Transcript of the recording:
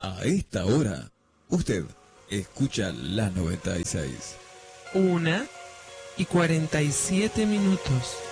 A esta hora, usted escucha la 96. 1:47 minutos.